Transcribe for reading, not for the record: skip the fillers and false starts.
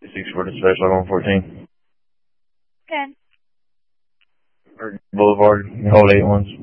6 for dispatch log 114. Good. Boulevard, hold 8 ones.